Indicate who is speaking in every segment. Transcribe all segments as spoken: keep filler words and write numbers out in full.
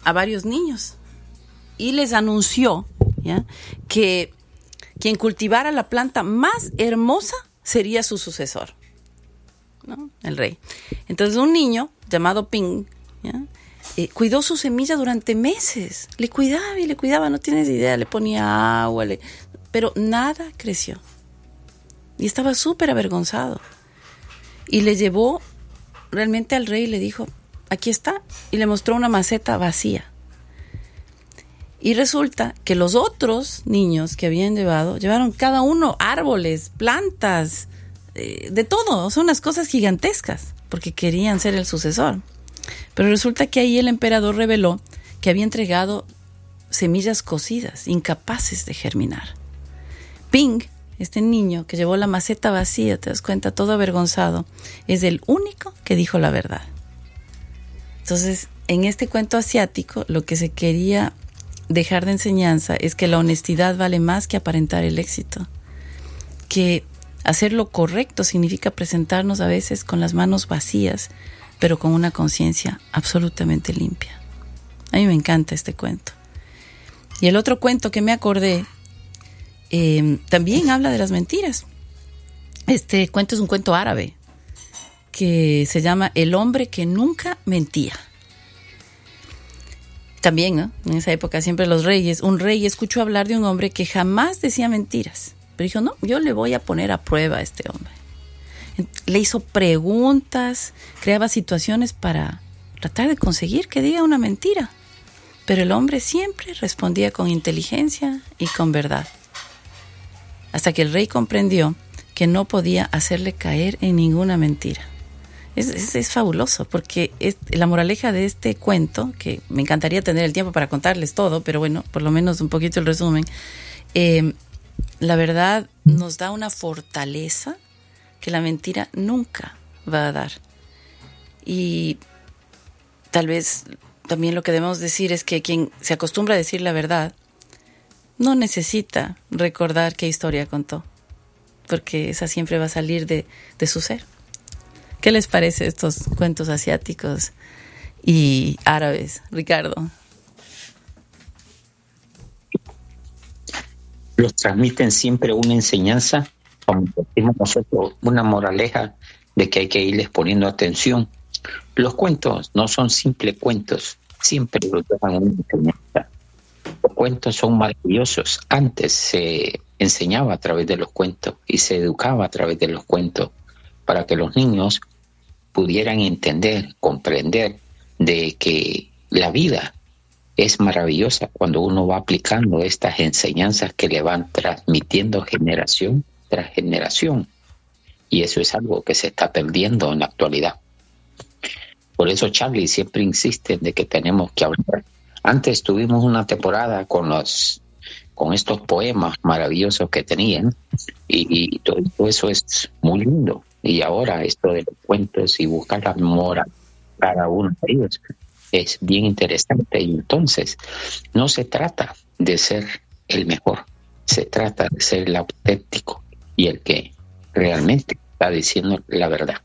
Speaker 1: a varios niños y les anunció, ¿ya?, que quien cultivara la planta más hermosa sería su sucesor, ¿no?, el rey. Entonces un niño llamado Ping, ¿ya?, eh, cuidó su semilla durante meses. Le cuidaba y le cuidaba, no tienes idea, le ponía agua, le... pero nada creció. Y estaba súper avergonzado. Y le llevó realmente al rey y le dijo, aquí está, y le mostró una maceta vacía. Y resulta que los otros niños que habían llevado, llevaron cada uno árboles, plantas, eh, de todo, son unas cosas gigantescas, porque querían ser el sucesor. Pero resulta que ahí el emperador reveló que había entregado semillas cocidas, incapaces de germinar. Ping, este niño que llevó la maceta vacía, te das cuenta, todo avergonzado, es el único que dijo la verdad. Entonces, en este cuento asiático, lo que se quería dejar de enseñanza es que la honestidad vale más que aparentar el éxito. Que hacer lo correcto significa presentarnos a veces con las manos vacías, pero con una conciencia absolutamente limpia. A mí me encanta este cuento. Y el otro cuento que me acordé eh, también habla de las mentiras. Este cuento es un cuento árabe que se llama El hombre que nunca mentía. También, ¿no?, en esa época siempre los reyes, un rey escuchó hablar de un hombre que jamás decía mentiras, pero dijo, no, yo le voy a poner a prueba a este hombre. Le hizo preguntas, creaba situaciones para tratar de conseguir que diga una mentira, pero el hombre siempre respondía con inteligencia y con verdad, hasta que el rey comprendió que no podía hacerle caer en ninguna mentira. Es, es, es fabuloso, porque es, la moraleja de este cuento, que me encantaría tener el tiempo para contarles todo, pero bueno, por lo menos un poquito el resumen, eh, la verdad nos da una fortaleza que la mentira nunca va a dar. Y tal vez también lo que debemos decir es que quien se acostumbra a decir la verdad no necesita recordar qué historia contó, porque esa siempre va a salir de, de su ser. ¿Qué les parece estos cuentos asiáticos y árabes, Ricardo?
Speaker 2: Los transmiten siempre una enseñanza, como decimos nosotros, una moraleja de que hay que irles poniendo atención. Los cuentos no son simples cuentos, siempre los dejan una enseñanza. Los cuentos son maravillosos. Antes se enseñaba a través de los cuentos y se educaba a través de los cuentos para que los niños pudieran entender, comprender de que la vida es maravillosa cuando uno va aplicando estas enseñanzas que le van transmitiendo generación tras generación. Y eso es algo que se está perdiendo en la actualidad. Por eso Charlie siempre insiste de que tenemos que hablar. Antes tuvimos una temporada con los con estos poemas maravillosos que tenían y, y todo eso es muy lindo. Y ahora esto de los cuentos y buscar la moral cada uno de ellos es bien interesante. Y entonces no se trata de ser el mejor, se trata de ser el auténtico y el que realmente está diciendo la verdad.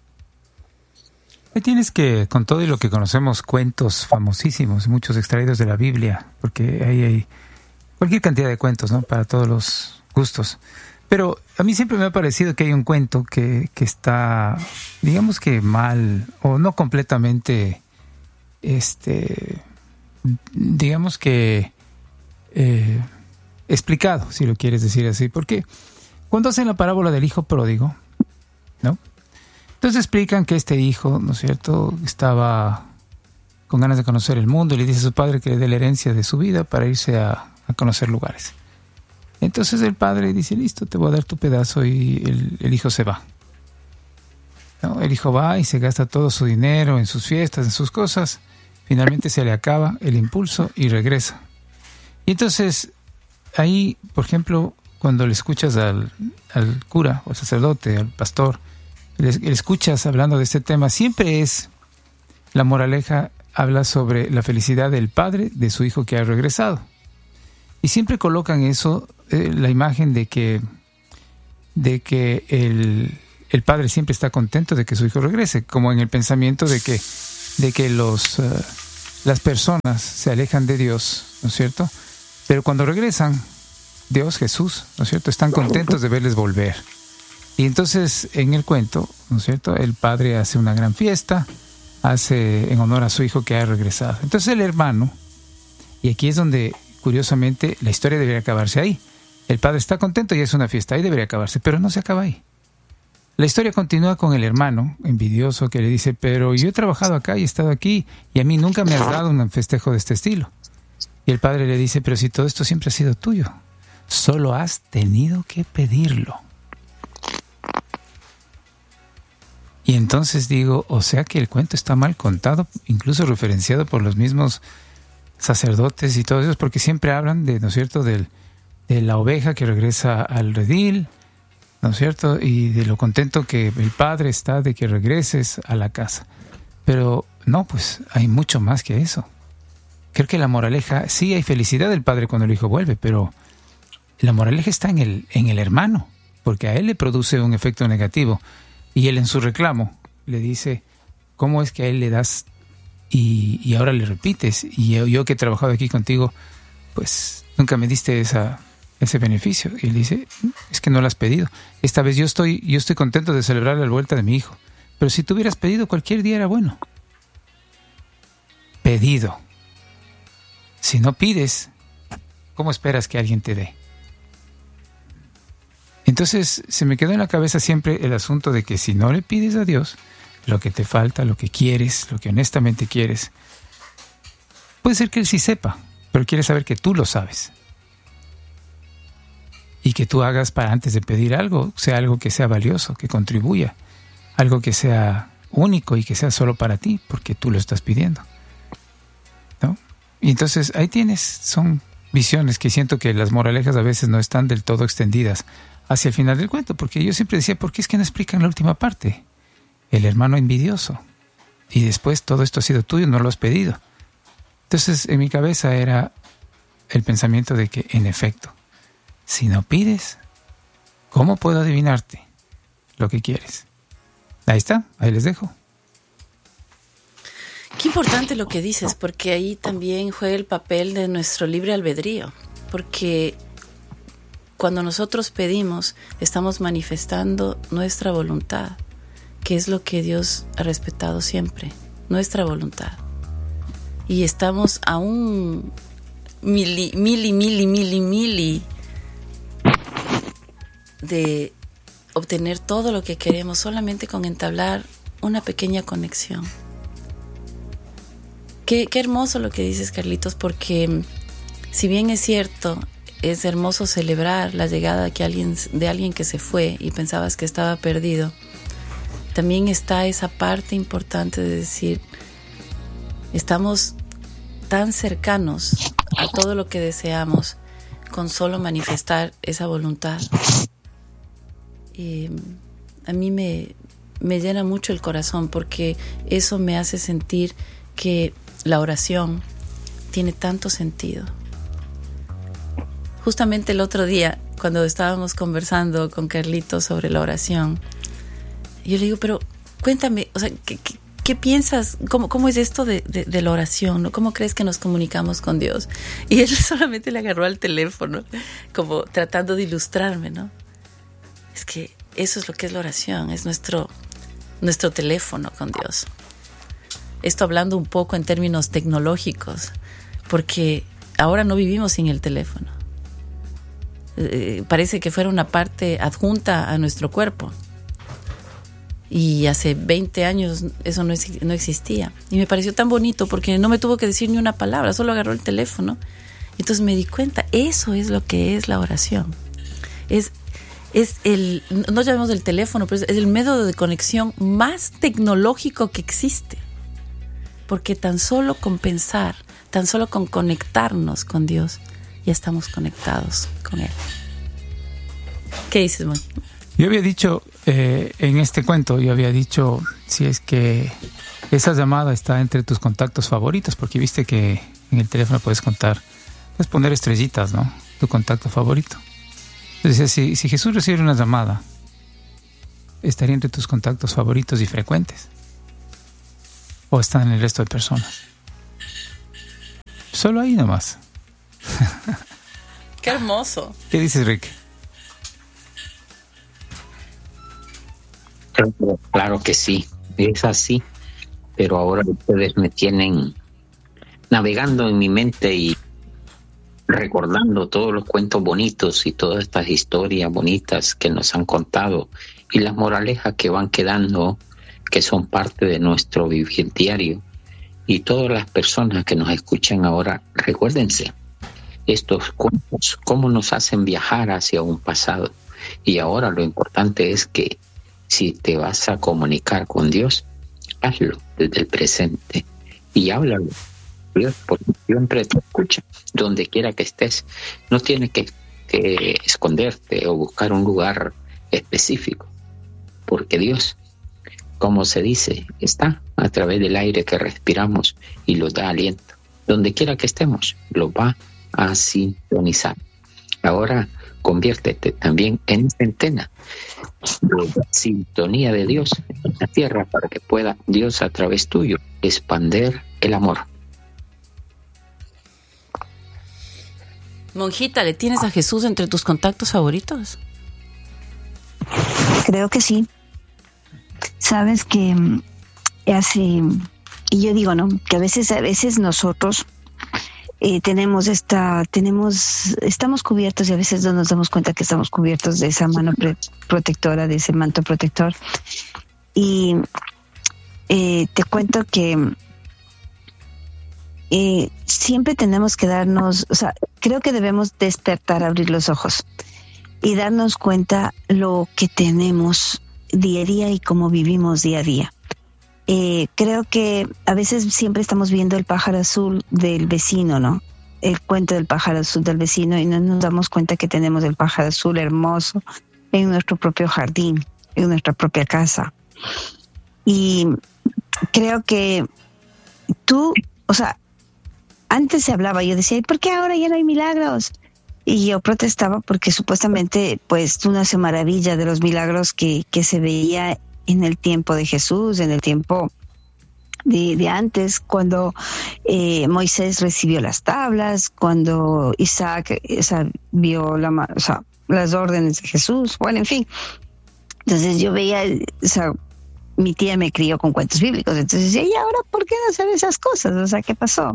Speaker 3: Ahí tienes que, con todo y lo que conocemos, cuentos famosísimos, muchos extraídos de la Biblia, porque ahí hay cualquier cantidad de cuentos, ¿no?, para todos los gustos. Pero a mí siempre me ha parecido que hay un cuento que, que está, digamos que mal, o no completamente, este, digamos que eh, explicado, si lo quieres decir así. Porque cuando hacen la parábola del hijo pródigo, ¿no?, entonces explican que este hijo, ¿no es cierto?, estaba con ganas de conocer el mundo y le dice a su padre que le dé la herencia de su vida para irse a, a conocer lugares. Entonces el padre dice, listo, te voy a dar tu pedazo, y el, el hijo se va. ¿No? El hijo va y se gasta todo su dinero en sus fiestas, en sus cosas. Finalmente se le acaba el impulso y regresa. Y entonces ahí, por ejemplo, cuando le escuchas al, al cura o al sacerdote, al pastor, le, le escuchas hablando de este tema, siempre es la moraleja, habla sobre la felicidad del padre de su hijo que ha regresado. Y siempre colocan eso, eh, la imagen de que, de que el, el padre siempre está contento de que su hijo regrese, como en el pensamiento de que, de que los, uh, las personas se alejan de Dios, ¿no es cierto? Pero cuando regresan, Dios, Jesús, ¿no es cierto?, están contentos de verles volver. Y entonces, en el cuento, ¿no es cierto?, el padre hace una gran fiesta, hace en honor a su hijo que ha regresado. Entonces el hermano, y aquí es donde, curiosamente, la historia debería acabarse ahí. El padre está contento y es una fiesta, ahí debería acabarse, pero no se acaba ahí. La historia continúa con el hermano envidioso que le dice, pero yo he trabajado acá y he estado aquí y a mí nunca me has dado un festejo de este estilo. Y el padre le dice, pero si todo esto siempre ha sido tuyo, solo has tenido que pedirlo. Y entonces digo, o sea que el cuento está mal contado, incluso referenciado por los mismos sacerdotes y todos ellos, porque siempre hablan de, ¿no es cierto?, del, de la oveja que regresa al redil, ¿no es cierto?, y de lo contento que el padre está de que regreses a la casa. Pero no, pues hay mucho más que eso. Creo que la moraleja, sí hay felicidad del padre cuando el hijo vuelve, pero la moraleja está en el, en el hermano, porque a él le produce un efecto negativo. Y él en su reclamo le dice, ¿cómo es que a él le das y, y ahora le repites? Y yo, yo que he trabajado aquí contigo, pues nunca me diste esa, ese beneficio. Y él dice, es que no lo has pedido. Esta vez yo estoy, yo estoy contento de celebrar la vuelta de mi hijo. Pero si tú hubieras pedido, cualquier día era bueno. Pedido. Si no pides, ¿cómo esperas que alguien te dé? Entonces se me quedó en la cabeza siempre el asunto de que si no le pides a Dios lo que te falta, lo que quieres, lo que honestamente quieres, puede ser que Él sí sepa, pero quiere saber que tú lo sabes. Y que tú hagas para antes de pedir algo, sea algo que sea valioso, que contribuya, algo que sea único y que sea solo para ti, porque tú lo estás pidiendo, ¿no? Y entonces ahí tienes, son visiones que siento que las moralejas a veces no están del todo extendidas hacia el final del cuento, porque yo siempre decía, ¿por qué es que no explican la última parte? El hermano envidioso. Y después todo esto ha sido tuyo, no lo has pedido. Entonces en mi cabeza era el pensamiento de que, en efecto, si no pides, ¿cómo puedo adivinarte lo que quieres? Ahí está, ahí les dejo.
Speaker 1: Qué importante lo que dices, porque ahí también juega el papel de nuestro libre albedrío, porque cuando nosotros pedimos, estamos manifestando nuestra voluntad, que es lo que Dios ha respetado siempre, nuestra voluntad. Y estamos a un mili, mili, mili, mili, mili de obtener todo lo que queremos solamente con entablar una pequeña conexión. Qué, qué hermoso lo que dices, Carlitos, porque si bien es cierto, es hermoso celebrar la llegada que alguien, de alguien que se fue y pensabas que estaba perdido, también está esa parte importante de decir, estamos tan cercanos a todo lo que deseamos con solo manifestar esa voluntad. Y a mí me, me llena mucho el corazón, porque eso me hace sentir que la oración tiene tanto sentido. Justamente el otro día, cuando estábamos conversando con Carlitos sobre la oración, yo le digo, pero cuéntame, o sea, ¿qué, qué, qué piensas? ¿Cómo, cómo es esto de, de, de la oración, ¿no? ¿Cómo crees que nos comunicamos con Dios? Y él solamente le agarró al teléfono, como tratando de ilustrarme, ¿no? Es que eso es lo que es la oración, es nuestro, nuestro teléfono con Dios. Esto hablando un poco en términos tecnológicos, porque ahora no vivimos sin el teléfono. Eh, parece que fuera una parte adjunta a nuestro cuerpo. Y hace veinte años eso no, no existía. Y me pareció tan bonito porque no me tuvo que decir ni una palabra, solo agarró el teléfono. Entonces me di cuenta, eso es lo que es la oración. Es, es el, no llamemos el teléfono, pero es el método de conexión más tecnológico que existe. Porque tan solo con pensar, tan solo con conectarnos con Dios, ya estamos conectados con Él. ¿Qué dices, Moy?
Speaker 3: Yo había dicho, eh, en este cuento, yo había dicho, si es que esa llamada está entre tus contactos favoritos, porque viste que en el teléfono puedes contar, puedes poner estrellitas, ¿no? Tu contacto favorito. Entonces, si, si Jesús recibe una llamada, estaría entre tus contactos favoritos y frecuentes, o están en el resto de personas. Solo ahí nomás.
Speaker 1: Qué hermoso.
Speaker 3: ¿Qué dices, Rick?
Speaker 2: Claro, claro que sí, es así, pero ahora ustedes me tienen navegando en mi mente y recordando todos los cuentos bonitos y todas estas historias bonitas que nos han contado y las moralejas que van quedando, que son parte de nuestro vivir diario. Y todas las personas que nos escuchan ahora, recuérdense, estos cuentos, cómo nos hacen viajar hacia un pasado. Y ahora lo importante es que si te vas a comunicar con Dios, hazlo desde el presente y háblalo. Dios, porque siempre te escucha, donde quiera que estés. No tienes que, que esconderte o buscar un lugar específico, porque Dios, como se dice, está a través del aire que respiramos y nos da aliento. Donde quiera que estemos, lo va a sintonizar. Ahora, conviértete también en centena de la sintonía de Dios en la tierra para que pueda Dios a través tuyo expander el amor.
Speaker 1: Monjita, ¿le tienes a Jesús entre tus contactos favoritos?
Speaker 4: Creo que sí. Sabes que hace, y yo digo, ¿no? Que a veces, a veces nosotros eh, tenemos esta, tenemos, estamos cubiertos y a veces no nos damos cuenta que estamos cubiertos de esa mano pre- protectora, de ese manto protector. Y eh, te cuento que eh, siempre tenemos que darnos, o sea, creo que debemos despertar, abrir los ojos y darnos cuenta lo que tenemos día a día y cómo vivimos día a día. Eh, creo que a veces siempre estamos viendo el pájaro azul del vecino, ¿no? El cuento del pájaro azul del vecino y no nos damos cuenta que tenemos el pájaro azul hermoso en nuestro propio jardín, en nuestra propia casa. Y creo que tú, o sea, antes se hablaba, yo decía, ¿por qué ahora ya no hay milagros? Y yo protestaba porque supuestamente pues uno se maravilla de los milagros que, que se veía en el tiempo de Jesús, en el tiempo de, de antes, cuando eh, Moisés recibió las tablas, cuando Isaac o sea, vio la, o sea, las órdenes de Jesús, bueno, en fin. Entonces yo veía, o sea, mi tía me crió con cuentos bíblicos, entonces decía, ¿y ahora por qué no hacer esas cosas? O sea, ¿qué pasó?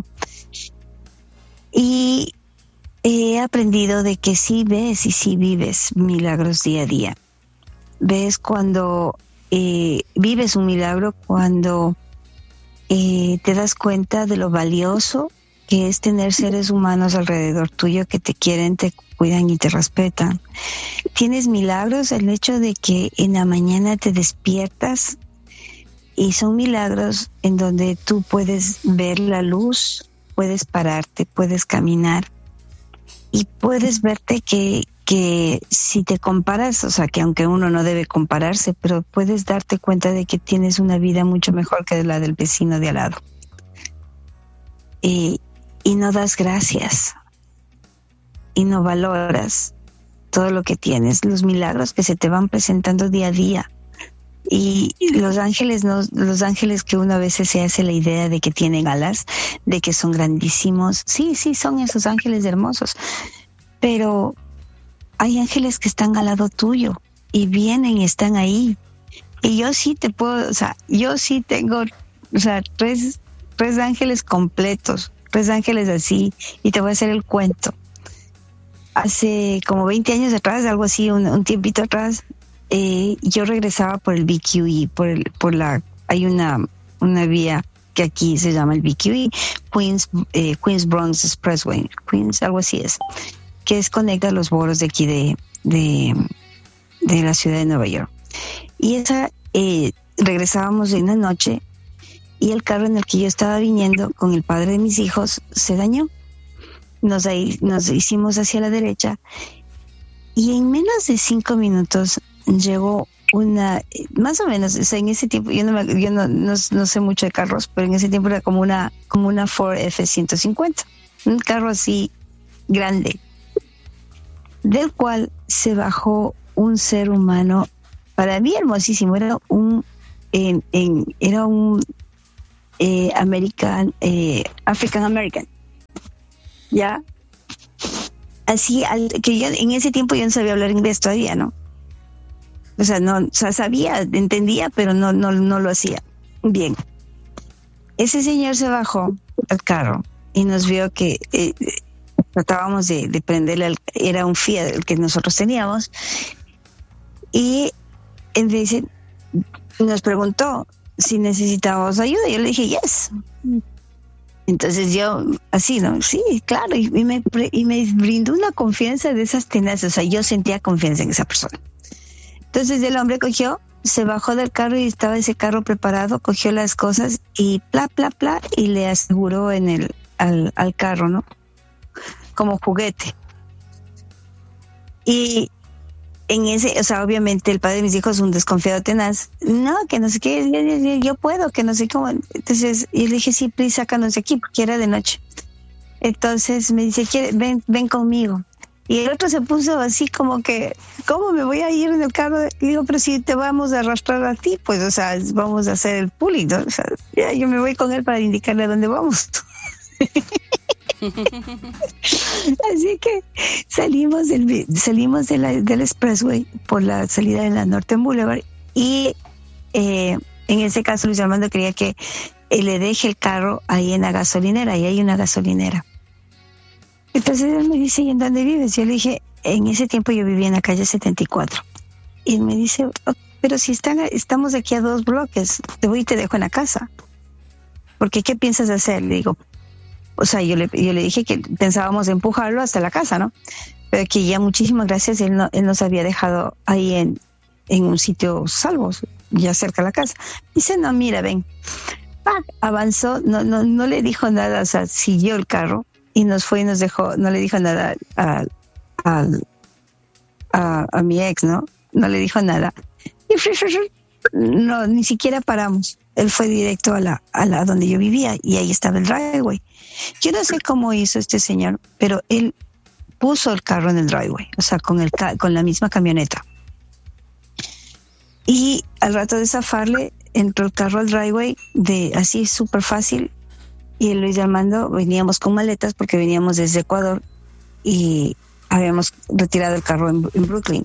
Speaker 4: Y he aprendido de que sí ves y sí vives milagros día a día. Ves cuando eh, vives un milagro, cuando eh, te das cuenta de lo valioso que es tener seres humanos alrededor tuyo que te quieren, te cuidan y te respetan. Tienes milagros, el hecho de que en la mañana te despiertas y son milagros en donde tú puedes ver la luz, puedes pararte, puedes caminar. Y puedes verte que, que si te comparas, o sea, que aunque uno no debe compararse, pero puedes darte cuenta de que tienes una vida mucho mejor que la del vecino de al lado. Y, y no das gracias. Y no valoras todo lo que tienes, los milagros que se te van presentando día a día. Y los ángeles, no, los ángeles que uno a veces se hace la idea de que tienen alas, de que son grandísimos. Sí, sí, son esos ángeles hermosos. Pero hay ángeles que están al lado tuyo y vienen y están ahí. Y yo sí te puedo, o sea, yo sí tengo, o sea, tres, tres ángeles completos, tres ángeles así. Y te voy a hacer el cuento. Hace como veinte años atrás, algo así, un, un tiempito atrás, Eh, yo regresaba por el B Q E, por el, por la, hay una, una vía que aquí se llama el B Q E, Queens, eh, Queens Bronx Expressway, Queens, algo así es, que es conecta los boroughs de aquí de, de, de la ciudad de Nueva York. Y esa, eh, regresábamos en la noche y el carro en el que yo estaba viniendo con el padre de mis hijos se dañó. Nos, nos hicimos hacia la derecha y en menos de cinco minutos llegó una, más o menos, o sea, en ese tiempo, yo, no, me, yo no, no, no sé mucho de carros, pero en ese tiempo era como una, como una Ford F ciento cincuenta, un carro así grande, del cual se bajó un ser humano, para mí hermosísimo, era un, en, en, era un eh, American, eh, African American, ya. Así, al, que yo en ese tiempo yo no sabía hablar inglés todavía, ¿no? O sea, no, o sea, sabía, entendía, pero no, no, no lo hacía. Bien. Ese señor se bajó al carro y nos vio que eh, tratábamos de, de prenderle, al, era un Fiat el que nosotros teníamos, y él dice, nos preguntó si necesitábamos ayuda. Yo le dije, yes. Entonces yo, así, ¿no? Sí, claro, y, y, me, y me brindó una confianza de esas tenaces, o sea, yo sentía confianza en esa persona. Entonces el hombre cogió, se bajó del carro y estaba ese carro preparado, cogió las cosas y pla, pla, pla, y le aseguró en el, al, al carro, ¿no? Como juguete. Y en ese, o sea, obviamente el padre de mis hijos es un desconfiado tenaz. No, que no sé qué, yo, yo, yo puedo, que no sé cómo. Entonces yo le dije, sí, please, sácanos de aquí, porque era de noche. Entonces me dice, ven, ven conmigo. Y el otro se puso así como que, ¿cómo me voy a ir en el carro? Y digo, pero si te vamos a arrastrar a ti, pues, o sea, vamos a hacer el pulling, ¿no? O sea, ya, yo me voy con él para indicarle a dónde vamos. Así que salimos del salimos de la, del expressway por la salida de la Northern Boulevard, y eh, en ese caso Luis Armando quería que eh, le deje el carro ahí en la gasolinera, y hay una gasolinera. Entonces él me dice, ¿y en dónde vives? Yo le dije, en ese tiempo yo vivía en la calle setenta y cuatro. Y él me dice, oh, pero si están, estamos aquí a dos bloques, te voy y te dejo en la casa. Porque ¿qué piensas hacer? Le digo, o sea, yo le, yo le dije que pensábamos empujarlo hasta la casa, ¿no? Pero que ya, muchísimas gracias, él, no, él nos había dejado ahí en, en un sitio salvo, ya cerca de la casa. Dice, no, mira, ven. Ah, avanzó, no, no, no le dijo nada, o sea, siguió el carro y nos fue y nos dejó, no le dijo nada a, a, a, a mi ex, ¿no? No le dijo nada. Y no, ni siquiera paramos. Él fue directo a la, a la donde yo vivía, y ahí estaba el driveway. Yo no sé cómo hizo este señor, pero él puso el carro en el driveway, o sea, con el con la misma camioneta. Y al rato de zafarle, entró el carro al driveway, de así súper fácil, y el Luis Armando veníamos con maletas porque veníamos desde Ecuador y habíamos retirado el carro en, en Brooklyn.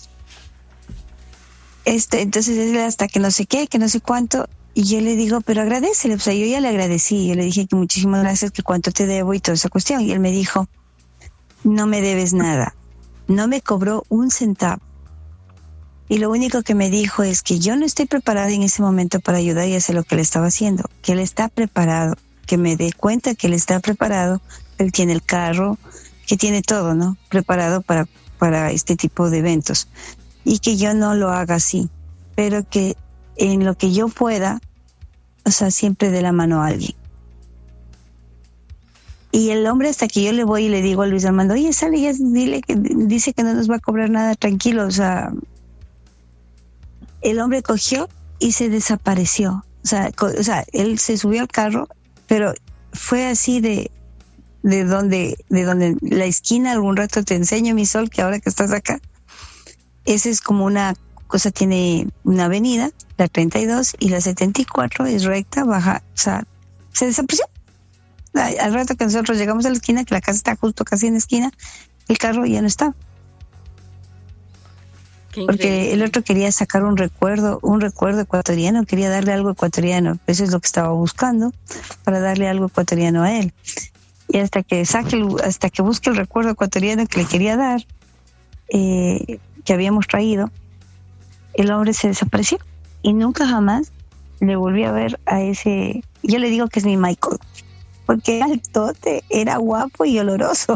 Speaker 4: Este, entonces él hasta que no sé qué, que no sé cuánto, y yo le digo, pero agradécele, o sea, yo ya le agradecí, yo le dije que muchísimas gracias, que cuánto te debo y toda esa cuestión, y él me dijo, no me debes nada, no me cobró un centavo, y lo único que me dijo es que yo no estoy preparada en ese momento para ayudar y hacer lo que él estaba haciendo, que él está preparado, que me dé cuenta que él está preparado, él tiene el carro, que tiene todo, ¿no? Preparado para, para este tipo de eventos, y que yo no lo haga así, pero que en lo que yo pueda, o sea, siempre de la mano a alguien. Y el hombre, hasta que yo le voy y le digo a Luis Armando, oye, sale, ya dile que dice que no nos va a cobrar nada, tranquilo, o sea, el hombre cogió y se desapareció, o sea, co- o sea, él se subió al carro, pero fue así de de donde de donde la esquina, algún rato te enseño, mi sol, que ahora que estás acá, esa es como una cosa, tiene una avenida, la treinta y dos, y la setenta y cuatro es recta, baja, o sea, se desapareció. Al rato que nosotros llegamos a la esquina, que la casa está justo casi en la esquina, el carro ya no está. Porque el otro quería sacar un recuerdo, un recuerdo ecuatoriano, quería darle algo ecuatoriano, eso es lo que estaba buscando, para darle algo ecuatoriano a él. Y hasta que saque, el, hasta que busque el recuerdo ecuatoriano que le quería dar, eh, que habíamos traído, el hombre se desapareció y nunca jamás le volví a ver a ese. Yo le digo que es mi Michael, porque era altote, era guapo y oloroso.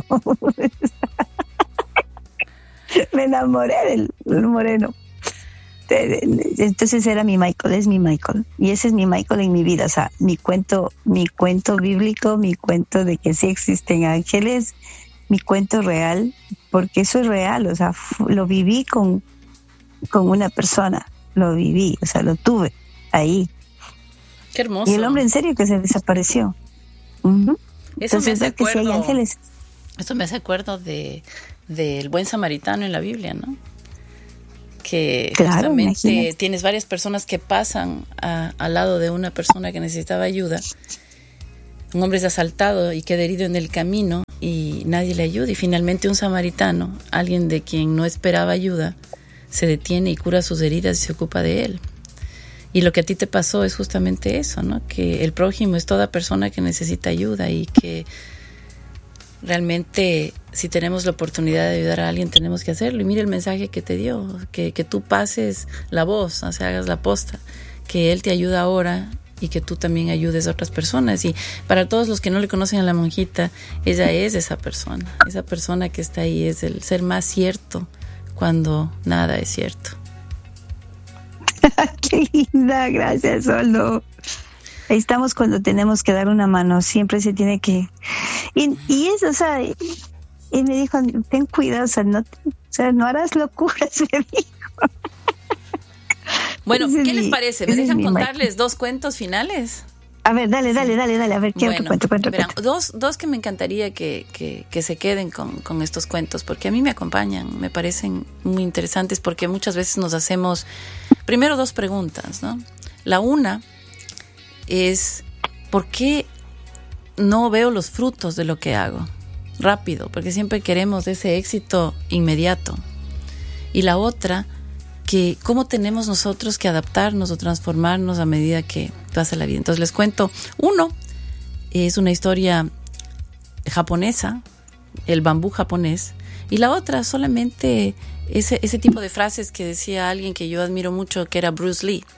Speaker 4: Me enamoré del, del moreno. Entonces era mi Michael, es mi Michael, y ese es mi Michael en mi vida. O sea, mi cuento, mi cuento bíblico, mi cuento de que sí existen ángeles, mi cuento real, porque eso es real. O sea, lo viví con con una persona, lo viví, o sea, lo tuve ahí.
Speaker 1: Qué hermoso.
Speaker 4: Y el hombre en serio que se desapareció. Uh-huh.
Speaker 1: Eso
Speaker 4: Entonces,
Speaker 1: me hace acuerdo,
Speaker 4: sí hay ángeles.
Speaker 1: Eso me hace acuerdo de del buen samaritano en la Biblia, ¿no? Que
Speaker 4: claro,
Speaker 1: justamente
Speaker 4: imagínate.
Speaker 1: Tienes varias personas que pasan a, al lado de una persona que necesitaba ayuda. Un hombre es asaltado y queda herido en el camino, y nadie le ayuda. Y finalmente un samaritano, alguien de quien no esperaba ayuda, se detiene y cura sus heridas y se ocupa de él. Y lo que a ti te pasó es justamente eso, ¿no? Que el prójimo es toda persona que necesita ayuda y que realmente si tenemos la oportunidad de ayudar a alguien tenemos que hacerlo. Y mira el mensaje que te dio, que, que tú pases la voz, o sea, hagas la posta, que él te ayuda ahora y que tú también ayudes a otras personas. Y para todos los que no le conocen a la monjita, ella es esa persona, esa persona que está ahí, es el ser más cierto cuando nada es cierto.
Speaker 4: Qué linda, gracias, Soldo. Ahí estamos cuando tenemos que dar una mano, siempre se tiene que... Y, y eso, o sea, y, y me dijo, ten cuidado, o sea, no, o sea, no harás locuras, me dijo.
Speaker 1: Bueno,
Speaker 4: Ese
Speaker 1: ¿qué
Speaker 4: es
Speaker 1: les
Speaker 4: mi-
Speaker 1: parece? ¿Me
Speaker 4: ese es
Speaker 1: dejan
Speaker 4: mi
Speaker 1: contarles
Speaker 4: maestro.
Speaker 1: dos cuentos finales?
Speaker 4: A ver, dale, dale, dale, dale, a ver, ¿qué
Speaker 1: Bueno,
Speaker 4: otro cuento, cuento,
Speaker 1: verán,
Speaker 4: cuento?
Speaker 1: dos, dos que me encantaría que, que, que se queden con, con estos cuentos, porque a mí me acompañan, me parecen muy interesantes, porque muchas veces nos hacemos, primero dos preguntas, ¿no? La una es, ¿por qué no veo los frutos de lo que hago? Rápido, porque siempre queremos ese éxito inmediato. Y la otra, que cómo tenemos nosotros que adaptarnos o transformarnos a medida que pasa la vida. Entonces les cuento, uno es una historia japonesa, el bambú japonés, y la otra solamente ese, ese tipo de frases que decía alguien que yo admiro mucho, que era Bruce Lee.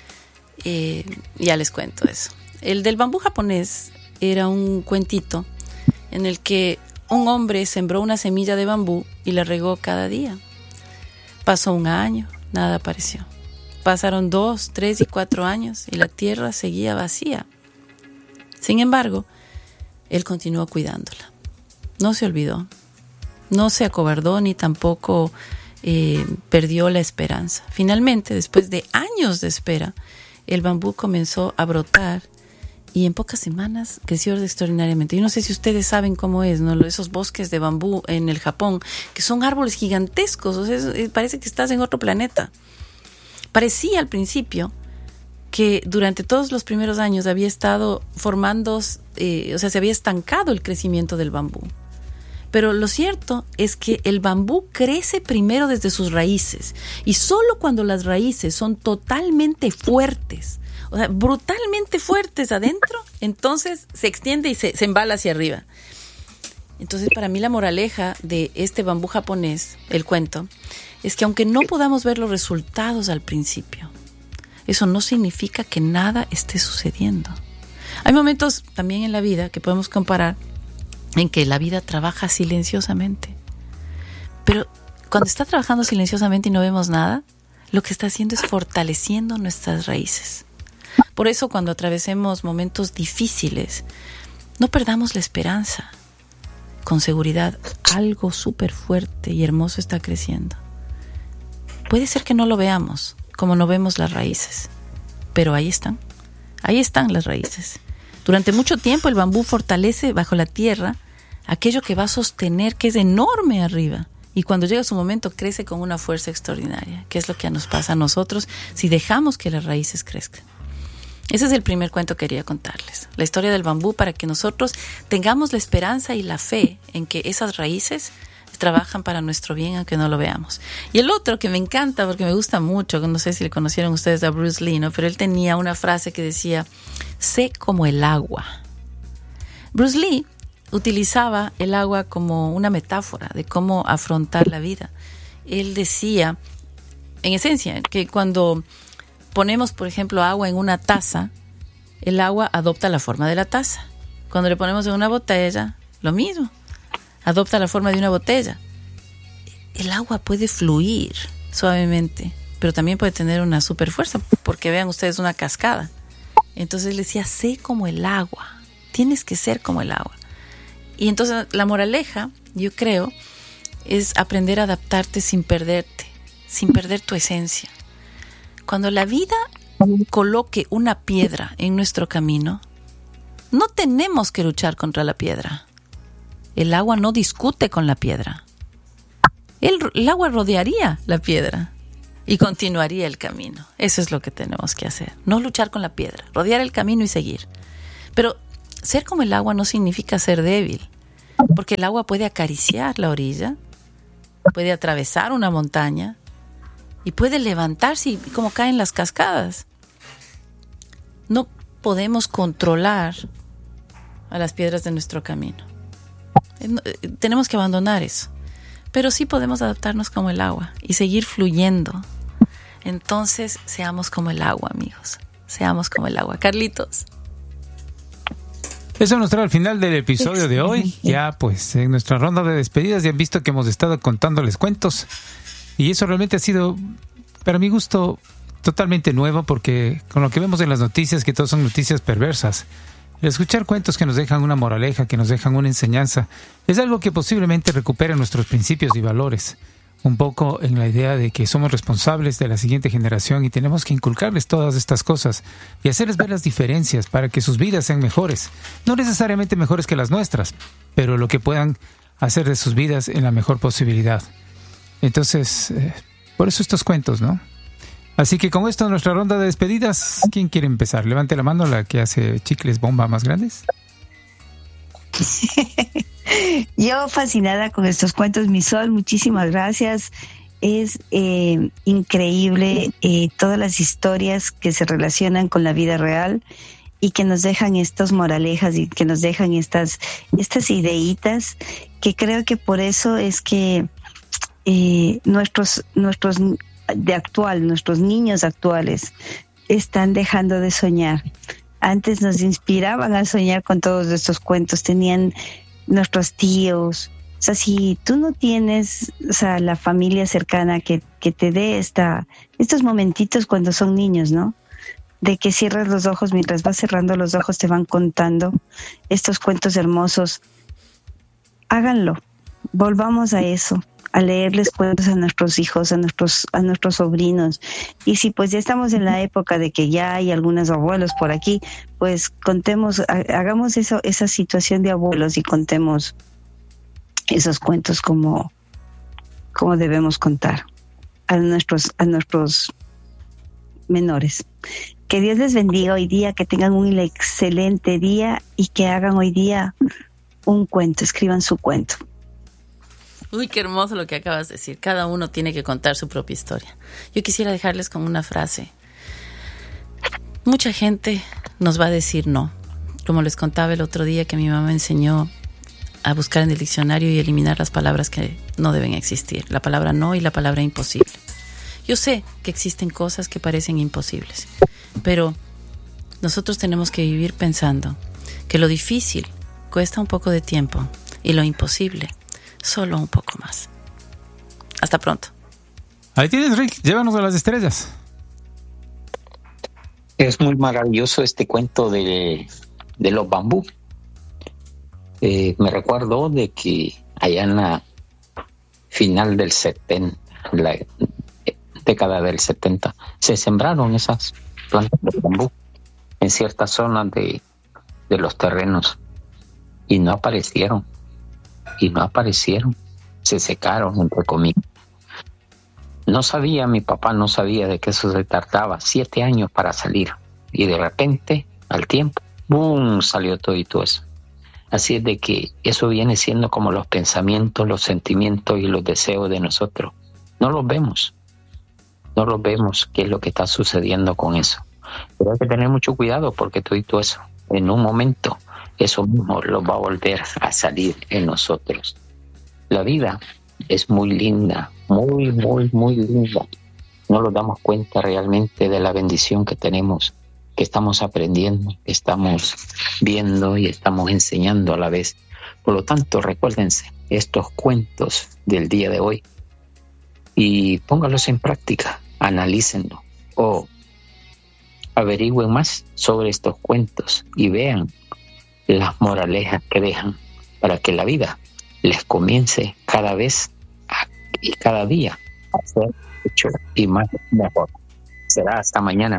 Speaker 1: Eh, ya les cuento eso. El del bambú japonés era un cuentito en el que un hombre sembró una semilla de bambú y la regó cada día. Pasó un año, nada apareció. Pasaron dos, tres y cuatro años y la tierra seguía vacía. Sin embargo, él continuó cuidándola. No se olvidó, no se acobardó ni tampoco eh, perdió la esperanza. Finalmente, después de años de espera, el bambú comenzó a brotar y en pocas semanas creció extraordinariamente. Yo no sé si ustedes saben cómo es, ¿no? Esos bosques de bambú en el Japón, que son árboles gigantescos, o sea, es, parece que estás en otro planeta. Parecía al principio que durante todos los primeros años había estado formando, eh, o sea, se había estancado el crecimiento del bambú. Pero lo cierto es que el bambú crece primero desde sus raíces y solo cuando las raíces son totalmente fuertes, o sea, brutalmente fuertes adentro, entonces se extiende y se, se embala hacia arriba. Entonces, para mí la moraleja de este bambú japonés, el cuento, es que aunque no podamos ver los resultados al principio, eso no significa que nada esté sucediendo. Hay momentos también en la vida que podemos comparar en que la vida trabaja silenciosamente. Pero cuando está trabajando silenciosamente y no vemos nada, lo que está haciendo es fortaleciendo nuestras raíces. Por eso, cuando atravesemos momentos difíciles, no perdamos la esperanza. Con seguridad, algo súper fuerte y hermoso está creciendo. Puede ser que no lo veamos, como no vemos las raíces, pero ahí están. Ahí están las raíces. Durante mucho tiempo el bambú fortalece bajo la tierra aquello que va a sostener, que es enorme arriba. Y cuando llega su momento crece con una fuerza extraordinaria, que es lo que nos pasa a nosotros si dejamos que las raíces crezcan. Ese es el primer cuento que quería contarles. La historia del bambú, para que nosotros tengamos la esperanza y la fe en que esas raíces trabajan para nuestro bien, aunque no lo veamos. Y el otro que me encanta, porque me gusta mucho, no sé si le conocieron ustedes a Bruce Lee, ¿no? Pero él tenía una frase que decía, sé como el agua. Bruce Lee utilizaba el agua como una metáfora de cómo afrontar la vida. Él decía, en esencia, que cuando ponemos, por ejemplo, agua en una taza, el agua adopta la forma de la taza. Cuando le ponemos en una botella, lo mismo, adopta la forma de una botella. El agua puede fluir suavemente, pero también puede tener una super fuerza, porque vean ustedes una cascada. Entonces él decía, sé como el agua, tienes que ser como el agua. Y entonces la moraleja, yo creo, es aprender a adaptarte sin perderte, sin perder tu esencia. Cuando la vida coloque una piedra en nuestro camino, no tenemos que luchar contra la piedra. El agua no discute con la piedra. El, el agua rodearía la piedra y continuaría el camino. Eso es lo que tenemos que hacer. No luchar con la piedra, rodear el camino y seguir. Pero ser como el agua no significa ser débil. porque el agua puede acariciar la orilla, puede atravesar una montaña y puede levantarse y como caen las cascadas. No podemos controlar a las piedras de nuestro camino. Tenemos que abandonar eso. Pero sí podemos adaptarnos como el agua y seguir fluyendo. Entonces, seamos como el agua, amigos. Seamos como el agua. Carlitos.
Speaker 3: Eso nos trae al final del episodio de hoy. Ya, pues, en nuestra ronda de despedidas ya han visto que hemos estado contándoles cuentos. Y eso realmente ha sido, para mi gusto, totalmente nuevo, porque con lo que vemos en las noticias, que todas son noticias perversas, el escuchar cuentos que nos dejan una moraleja, que nos dejan una enseñanza, es algo que posiblemente recupere nuestros principios y valores. Un poco en la idea de que somos responsables de la siguiente generación y tenemos que inculcarles todas estas cosas y hacerles ver las diferencias para que sus vidas sean mejores. No necesariamente mejores que las nuestras, pero lo que puedan hacer de sus vidas en la mejor posibilidad. Entonces, eh, por eso estos cuentos, ¿no? Así que con esto nuestra ronda de despedidas. ¿Quién quiere empezar? Levante la mano la que hace chicles bomba más grandes.
Speaker 4: Yo fascinada con estos cuentos, mi Sol, muchísimas gracias. Es eh, increíble eh, todas las historias que se relacionan con la vida real y que nos dejan estas moralejas y que nos dejan estas, estas ideitas, que creo que por eso es que eh, nuestros, nuestros de actual, nuestros niños actuales están dejando de soñar. Antes nos inspiraban a soñar con todos estos cuentos, tenían nuestros tíos. O sea, si tú no tienes, o sea, la familia cercana que, que te dé esta, estos momentitos cuando son niños, ¿no? De que cierras los ojos, mientras vas cerrando los ojos te van contando estos cuentos hermosos. Háganlo, volvamos a eso, a leerles cuentos a nuestros hijos, a nuestros, a nuestros sobrinos. Y si pues ya estamos en la época de que ya hay algunos abuelos por aquí, pues contemos, hagamos eso, esa situación de abuelos y contemos esos cuentos como, como debemos contar a nuestros, a nuestros menores. Que Dios les bendiga hoy día, que tengan un excelente día y que hagan hoy día un cuento, escriban su cuento.
Speaker 1: Uy, qué hermoso lo que acabas de decir. Cada uno tiene que contar su propia historia. Yo quisiera dejarles con una frase. Mucha gente nos va a decir no. Como les contaba el otro día que mi mamá me enseñó a buscar en el diccionario y eliminar las palabras que no deben existir. La palabra no y la palabra imposible. Yo sé que existen cosas que parecen imposibles, pero nosotros tenemos que vivir pensando que lo difícil cuesta un poco de tiempo y lo imposible solo un poco más. Hasta pronto.
Speaker 3: Ahí tienes, Rick. Llévanos a las estrellas.
Speaker 2: Es muy maravilloso este cuento de, de los bambú. Eh, me recuerdo de que allá en la final del setenta, la década del setenta, se sembraron esas plantas de bambú en ciertas zonas de, de los terrenos y no aparecieron. Y no aparecieron, se secaron, entre comillas. No sabía, mi papá no sabía de que eso se tardaba siete años para salir. Y de repente, al tiempo, ¡boom!, salió todo y todo eso. Así es de que eso viene siendo como los pensamientos, los sentimientos y los deseos de nosotros. No los vemos, no los vemos qué es lo que está sucediendo con eso. Pero hay que tener mucho cuidado porque todo y todo eso, en un momento, eso mismo lo va a volver a salir en nosotros. La vida es muy linda, muy, muy, muy linda. No nos damos cuenta realmente de la bendición que tenemos, que estamos aprendiendo, que estamos viendo y estamos enseñando a la vez. Por lo tanto, recuérdense estos cuentos del día de hoy y póngalos en práctica, analícenlo o averigüen más sobre estos cuentos y vean las moralejas que dejan para que la vida les comience cada vez a, y cada día a ser hecho y más mejor. Será hasta mañana.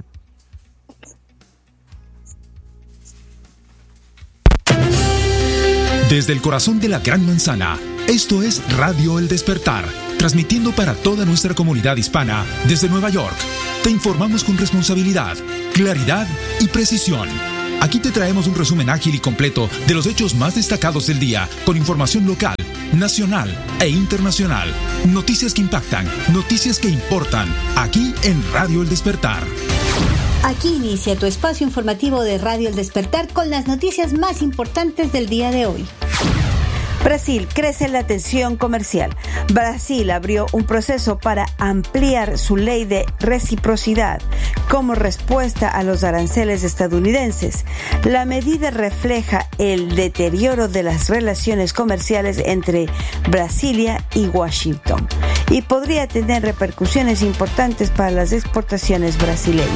Speaker 5: Desde el corazón de la Gran Manzana, esto es Radio El Despertar, transmitiendo para toda nuestra comunidad hispana desde Nueva York. Te informamos con responsabilidad, claridad y precisión. Aquí te traemos un resumen ágil y completo de los hechos más destacados del día, con información local, nacional e internacional. Noticias que impactan, noticias que importan, aquí en Radio El Despertar.
Speaker 6: Aquí inicia tu espacio informativo de Radio El Despertar con las noticias más importantes del día de hoy.
Speaker 7: Brasil crece la tensión comercial. Brasil abrió un proceso para ampliar su ley de reciprocidad como respuesta a los aranceles estadounidenses. La medida refleja el deterioro de las relaciones comerciales entre Brasilia y Washington y podría tener repercusiones importantes para las exportaciones brasileñas.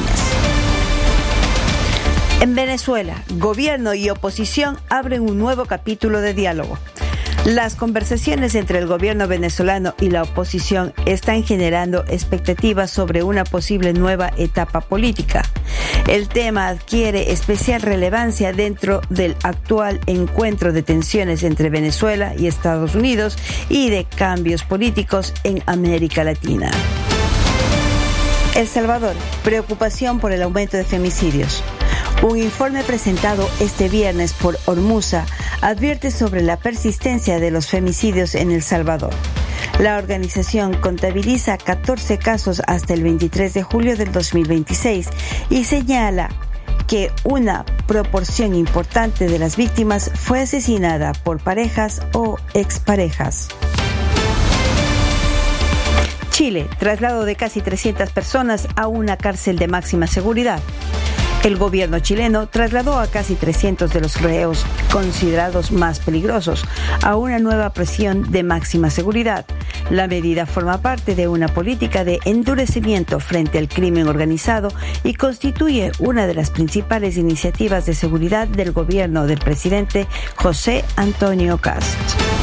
Speaker 7: En Venezuela, gobierno y oposición abren un nuevo capítulo de diálogo. Las conversaciones entre el gobierno venezolano y la oposición están generando expectativas sobre una posible nueva etapa política. El tema adquiere especial relevancia dentro del actual encuentro de tensiones entre Venezuela y Estados Unidos y de cambios políticos en América Latina. El Salvador, preocupación por el aumento de femicidios. Un informe presentado este viernes por Ormuza advierte sobre la persistencia de los femicidios en El Salvador. La organización contabiliza catorce casos hasta el veintitrés de julio del dos mil veintiséis y señala que una proporción importante de las víctimas fue asesinada por parejas o exparejas. Chile, traslado de casi trescientas personas a una cárcel de máxima seguridad. El gobierno chileno trasladó a casi trescientos de los reos considerados más peligrosos a una nueva prisión de máxima seguridad. La medida forma parte de una política de endurecimiento frente al crimen organizado y constituye una de las principales iniciativas de seguridad del gobierno del presidente José Antonio Kast.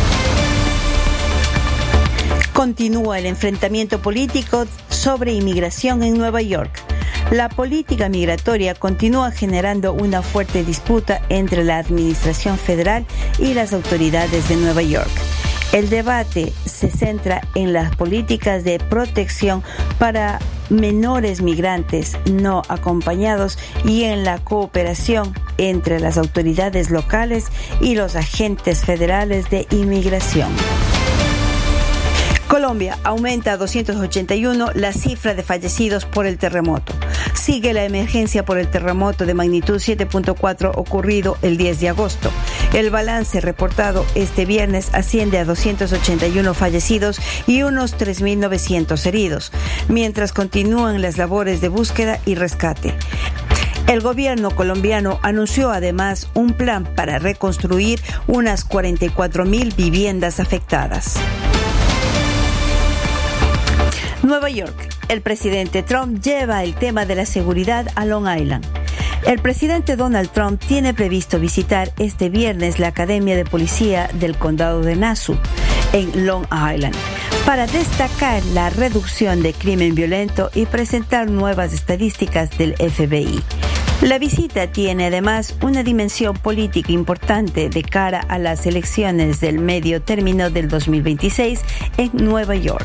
Speaker 7: Continúa el enfrentamiento político sobre inmigración en Nueva York. La política migratoria continúa generando una fuerte disputa entre la administración federal y las autoridades de Nueva York. El debate se centra en las políticas de protección para menores migrantes no acompañados y en la cooperación entre las autoridades locales y los agentes federales de inmigración. Colombia aumenta a doscientos ochenta y uno la cifra de fallecidos por el terremoto. Sigue la emergencia por el terremoto de magnitud siete punto cuatro ocurrido el diez de agosto. El balance reportado este viernes asciende a doscientos ochenta y uno fallecidos y unos tres mil novecientos heridos, mientras continúan las labores de búsqueda y rescate. El gobierno colombiano anunció además un plan para reconstruir unas cuarenta y cuatro mil viviendas afectadas. Nueva York. El presidente Trump lleva el tema de la seguridad a Long Island. El presidente Donald Trump tiene previsto visitar este viernes la Academia de Policía del Condado de Nassau, en Long Island, para destacar la reducción de crimen violento y presentar nuevas estadísticas del F B I. La visita tiene además una dimensión política importante de cara a las elecciones del medio término del dos mil veintiséis en Nueva York.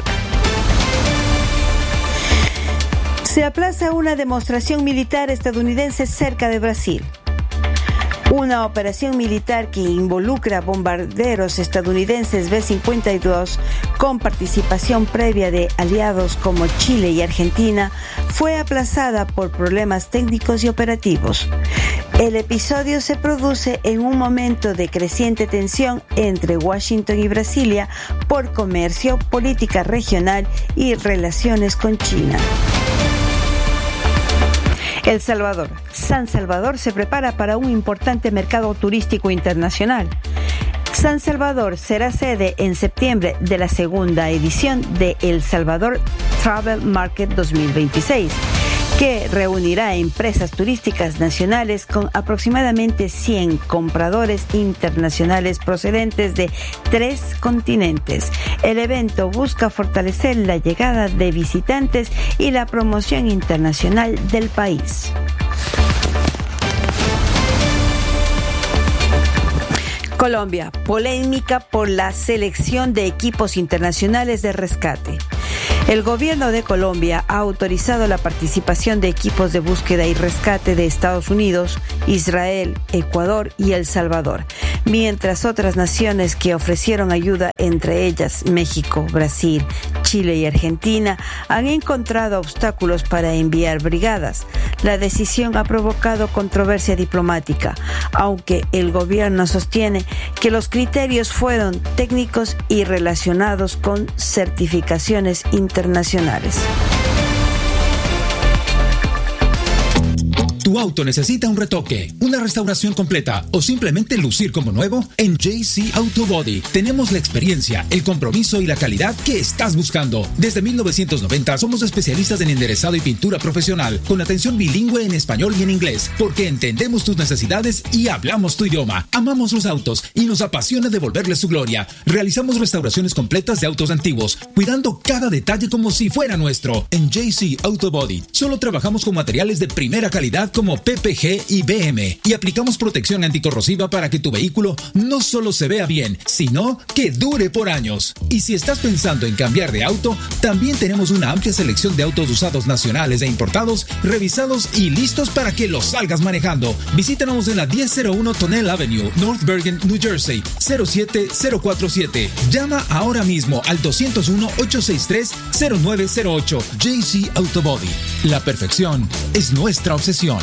Speaker 7: Se aplaza una demostración militar estadounidense cerca de Brasil. Una operación militar que involucra bombarderos estadounidenses B cincuenta y dos con participación previa de aliados como Chile y Argentina fue aplazada por problemas técnicos y operativos. El episodio se produce en un momento de creciente tensión entre Washington y Brasilia por comercio, política regional y relaciones con China. El Salvador. San Salvador se prepara para un importante mercado turístico internacional. San Salvador será sede en septiembre de la segunda edición de El Salvador Travel Market dos mil veintiséis, que reunirá a empresas turísticas nacionales con aproximadamente cien compradores internacionales procedentes de tres continentes. El evento busca fortalecer la llegada de visitantes y la promoción internacional del país. Colombia, polémica por la selección de equipos internacionales de rescate. El gobierno de Colombia ha autorizado la participación de equipos de búsqueda y rescate de Estados Unidos, Israel, Ecuador y El Salvador, mientras otras naciones que ofrecieron ayuda, entre ellas México, Brasil, Chile y Argentina, han encontrado obstáculos para enviar brigadas. La decisión ha provocado controversia diplomática, aunque el gobierno sostiene que los criterios fueron técnicos y relacionados con certificaciones internacionales.
Speaker 5: ¿Tu auto necesita un retoque, una restauración completa o simplemente lucir como nuevo? En J C Auto Body tenemos la experiencia, el compromiso y la calidad que estás buscando. Desde mil novecientos noventa somos especialistas en enderezado y pintura profesional, con atención bilingüe en español y en inglés, porque entendemos tus necesidades y hablamos tu idioma. Amamos los autos y nos apasiona devolverles su gloria. Realizamos restauraciones completas de autos antiguos, cuidando cada detalle como si fuera nuestro. En J C Auto Body solo trabajamos con materiales de primera calidad como P P G y B M y aplicamos protección anticorrosiva para que tu vehículo no solo se vea bien, sino que dure por años. Y si estás pensando en cambiar de auto, también tenemos una amplia selección de autos usados nacionales e importados, revisados y listos para que los salgas manejando. Visítanos en la diez cero uno Tonnelle Avenue, North Bergen, New Jersey, cero siete cero cuatro siete. Llama ahora mismo al dos cero uno, ocho seis tres, cero nueve cero ocho. J C Auto Body. La perfección es nuestra obsesión.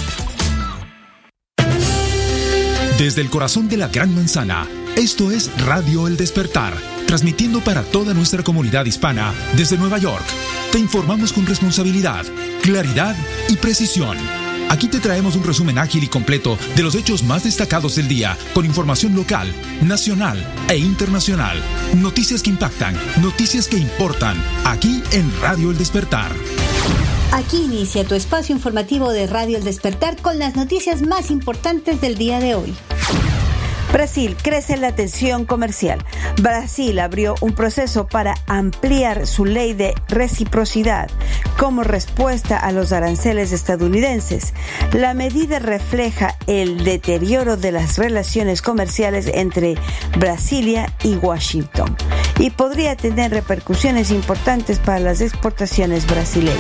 Speaker 5: Desde el corazón de la Gran Manzana, esto es Radio El Despertar, transmitiendo para toda nuestra comunidad hispana desde Nueva York. Te informamos con responsabilidad, claridad y precisión. Aquí te traemos un resumen ágil y completo de los hechos más destacados del día, con información local, nacional e internacional. Noticias que impactan, noticias que importan, aquí en Radio El Despertar.
Speaker 6: Aquí inicia tu espacio informativo de Radio El Despertar con las noticias más importantes del día de hoy.
Speaker 7: Brasil, crece la tensión comercial. Brasil abrió un proceso para ampliar su ley de reciprocidad como respuesta a los aranceles estadounidenses. La medida refleja el deterioro de las relaciones comerciales entre Brasilia y Washington y podría tener repercusiones importantes para las exportaciones brasileñas.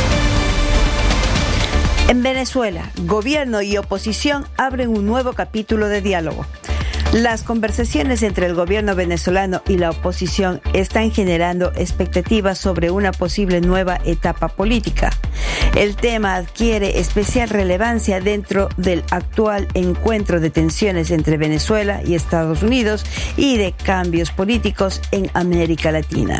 Speaker 7: En Venezuela, gobierno y oposición abren un nuevo capítulo de diálogo. Las conversaciones entre el gobierno venezolano y la oposición están generando expectativas sobre una posible nueva etapa política. El tema adquiere especial relevancia dentro del actual encuentro de tensiones entre Venezuela y Estados Unidos y de cambios políticos en América Latina.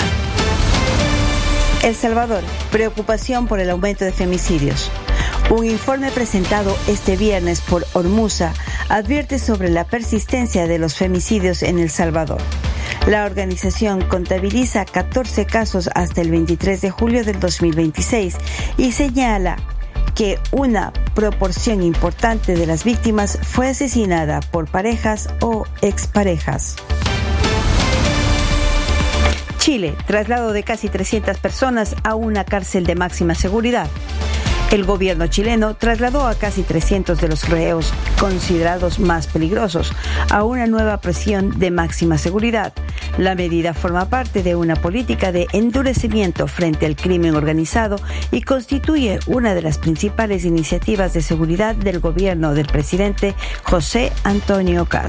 Speaker 7: El Salvador, preocupación por el aumento de femicidios. Un informe presentado este viernes por Ormusa advierte sobre la persistencia de los femicidios en El Salvador. La organización contabiliza catorce casos hasta el veintitrés de julio del dos mil veintiséis y señala que una proporción importante de las víctimas fue asesinada por parejas o exparejas. Chile, traslado de casi trescientas personas a una cárcel de máxima seguridad. El gobierno chileno trasladó a casi trescientos de los reos considerados más peligrosos a una nueva prisión de máxima seguridad. La medida forma parte de una política de endurecimiento frente al crimen organizado y constituye una de las principales iniciativas de seguridad del gobierno del presidente José Antonio Kast.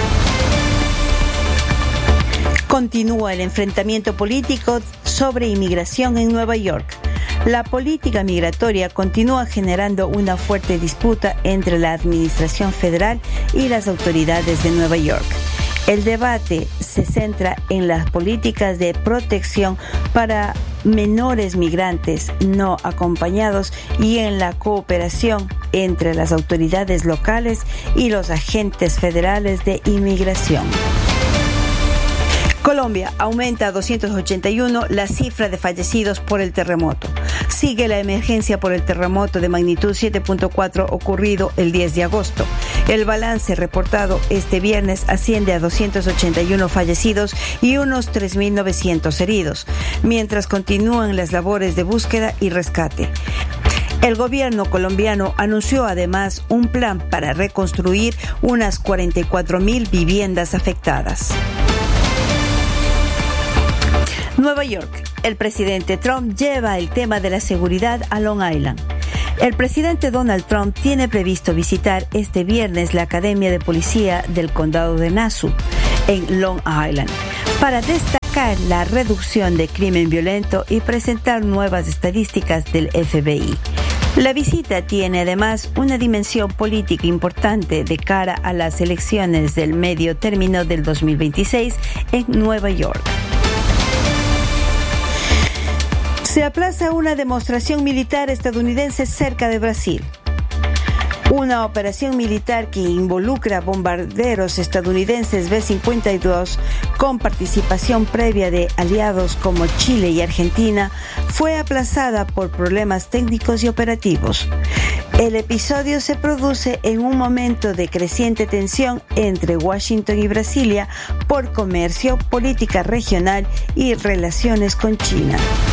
Speaker 7: Continúa el enfrentamiento político sobre inmigración en Nueva York. La política migratoria continúa generando una fuerte disputa entre la administración federal y las autoridades de Nueva York. El debate se centra en las políticas de protección para menores migrantes no acompañados y en la cooperación entre las autoridades locales y los agentes federales de inmigración. Colombia aumenta a doscientos ochenta y uno la cifra de fallecidos por el terremoto. Sigue la emergencia por el terremoto de magnitud siete punto cuatro ocurrido el diez de agosto. El balance reportado este viernes asciende a doscientos ochenta y uno fallecidos y unos tres mil novecientos heridos, mientras continúan las labores de búsqueda y rescate. El gobierno colombiano anunció además un plan para reconstruir unas cuarenta y cuatro mil viviendas afectadas. Nueva York. El presidente Trump lleva el tema de la seguridad a Long Island. El presidente Donald Trump tiene previsto visitar este viernes la Academia de Policía del Condado de Nassau, en Long Island, para destacar la reducción de crimen violento y presentar nuevas estadísticas del F B I. La visita tiene además una dimensión política importante de cara a las elecciones del medio término del dos mil veintiséis en Nueva York. Se aplaza una demostración militar estadounidense cerca de Brasil. Una operación militar que involucra bombarderos estadounidenses B cincuenta y dos con participación previa de aliados como Chile y Argentina fue aplazada por problemas técnicos y operativos. El episodio se produce en un momento de creciente tensión entre Washington y Brasilia por comercio, política regional y relaciones con China.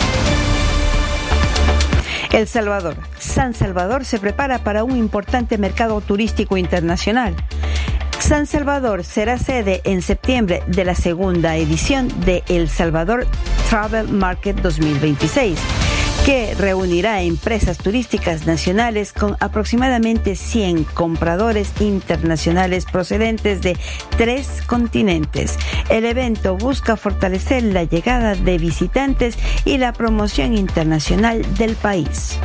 Speaker 7: El Salvador. San Salvador se prepara para un importante mercado turístico internacional. San Salvador será sede en septiembre de la segunda edición de El Salvador Travel Market dos mil veintiséis, que reunirá a empresas turísticas nacionales con aproximadamente cien compradores internacionales procedentes de tres continentes. El evento busca fortalecer la llegada de visitantes y la promoción internacional del país.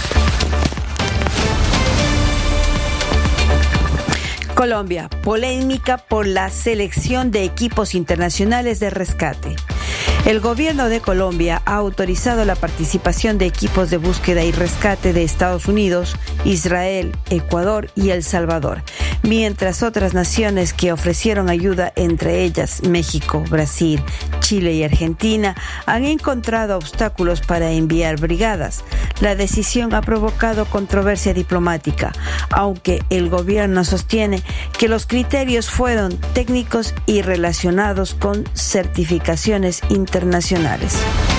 Speaker 7: Colombia, polémica por la selección de equipos internacionales de rescate. El gobierno de Colombia ha autorizado la participación de equipos de búsqueda y rescate de Estados Unidos, Israel, Ecuador y El Salvador, mientras otras naciones que ofrecieron ayuda, entre ellas México, Brasil, Chile y Argentina, han encontrado obstáculos para enviar brigadas. La decisión ha provocado controversia diplomática, aunque el gobierno sostiene que los criterios fueron técnicos y relacionados con certificaciones internacionales.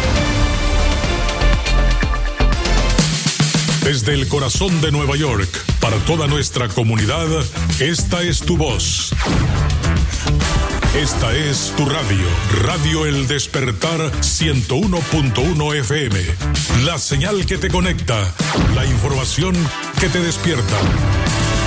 Speaker 8: Desde el corazón de Nueva York, para toda nuestra comunidad, esta es tu voz. Esta es tu radio, Radio El Despertar ciento uno punto uno F M. La señal que te conecta, la información que te despierta.